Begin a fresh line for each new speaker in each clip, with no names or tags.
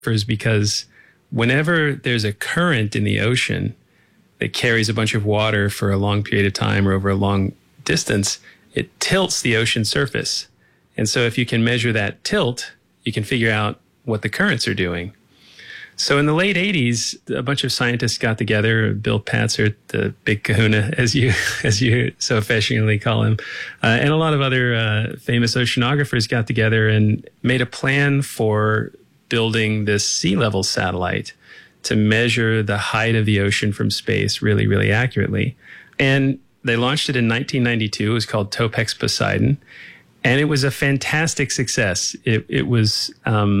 because whenever there's a current in the ocean that carries a bunch of water for a long period of time or over a long distance, it tilts the ocean surface. And so if you can measure that tilt, you can figure out what the currents are doing. So in the late 80s, a bunch of scientists got together, Bill Patzert, the big kahuna, as you so affectionately call him, and a lot of other famous oceanographers got together and made a plan for building this sea level satellite to measure the height of the ocean from space really, really accurately. And they launched it in 1992. It was called Topex Poseidon. And it was a fantastic success. It was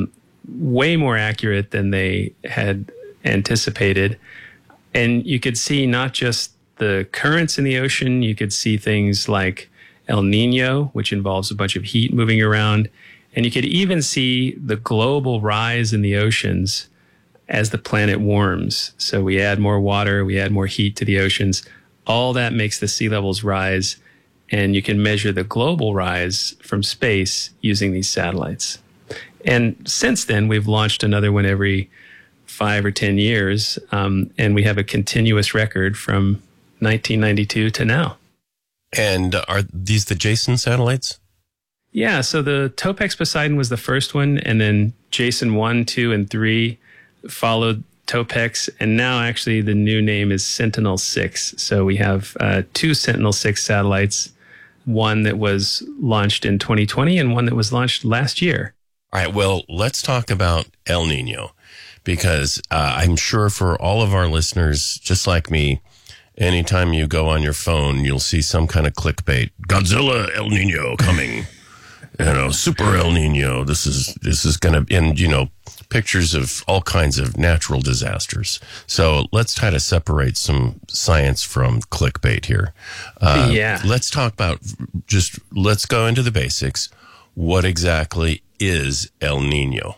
way more accurate than they had anticipated. And you could see not just the currents in the ocean, you could see things like El Nino, which involves a bunch of heat moving around. And you could even see the global rise in the oceans as the planet warms. So we add more water, we add more heat to the oceans. All that makes the sea levels rise. And you can measure the global rise from space using these satellites. And since then, we've launched another one every 5 or 10 years. And we have a continuous record from 1992 to now.
And are these the Jason satellites?
Yeah, so the Topex Poseidon was the first one, and then Jason 1, 2, and 3 followed Topex, and now actually the new name is Sentinel-6. So we have 2 Sentinel-6 satellites, one that was launched in 2020 and one that was launched last year.
All right, well, let's talk about El Nino, because I'm sure for all of our listeners, just like me, anytime you go on your phone, you'll see some kind of clickbait. Godzilla El Nino coming. Super El Nino. This is going to, and, pictures of all kinds of natural disasters. So let's try to separate some science from clickbait here. Let's talk about, let's go into the basics. What exactly is El Nino?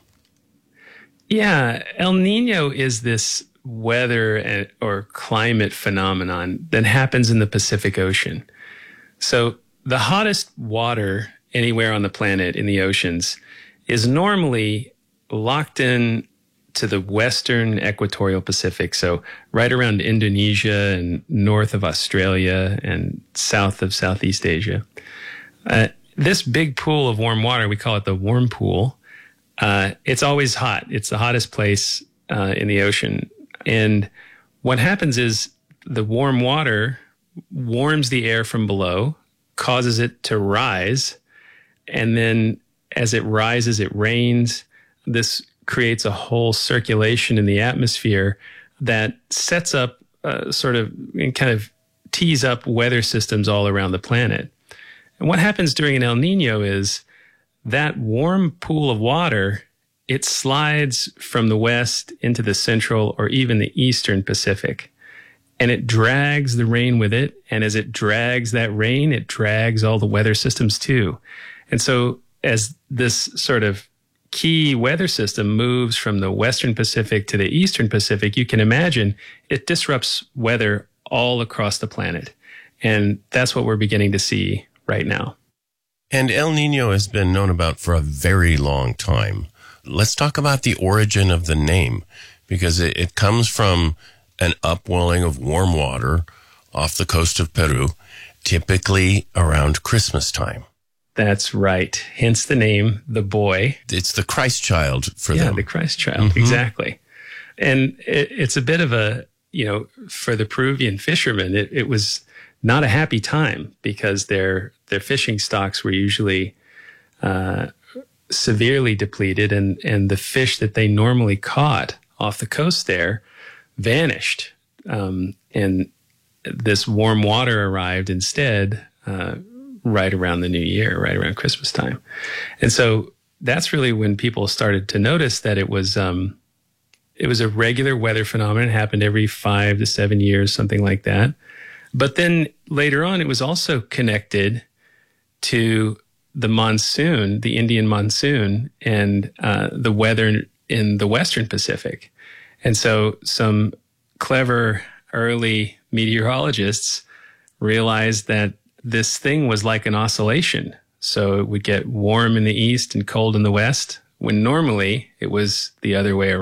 Yeah, El Nino is this weather or climate phenomenon that happens in the Pacific Ocean. So the hottest water anywhere on the planet in the oceans is normally locked in to the western equatorial Pacific. So right around Indonesia and north of Australia and south of Southeast Asia. This big pool of warm water, we call it the warm pool. It's always hot. It's the hottest place in the ocean. And what happens is the warm water warms the air from below, causes it to rise. And then as it rises, it rains. This creates a whole circulation in the atmosphere that sets up and kind of tees up weather systems all around the planet. And what happens during an El Nino is that warm pool of water, it slides from the west into the central or even the eastern Pacific. And it drags the rain with it. And as it drags that rain, it drags all the weather systems too. And so as this sort of key weather system moves from the western Pacific to the eastern Pacific, you can imagine it disrupts weather all across the planet. And that's what we're beginning to see right now.
And El Nino has been known about for a very long time. Let's talk about the origin of the name, because it comes from an upwelling of warm water off the coast of Peru, typically around Christmas time.
That's right. Hence the name, the boy.
It's the Christ child for them.
Yeah, the Christ child. Mm-hmm. Exactly. And it's a bit of a, for the Peruvian fishermen, it was not a happy time because their fishing stocks were usually severely depleted, and the fish that they normally caught off the coast there vanished. And this warm water arrived instead right around the new year, right around Christmas time. And so that's really when people started to notice that it was a regular weather phenomenon. It happened every 5 to 7 years, something like that. But then later on, it was also connected to the monsoon, the Indian monsoon, and the weather in the Western Pacific. And so some clever early meteorologists realized that this thing was like an oscillation. So it would get warm in the east and cold in the west, when normally it was the other way around.